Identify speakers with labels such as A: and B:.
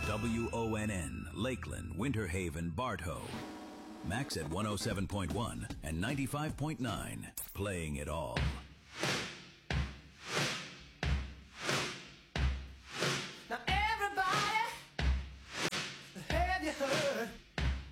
A: WONN, Lakeland, Winter Haven, Bartow. Max at 107.1 and 95.9, playing it all.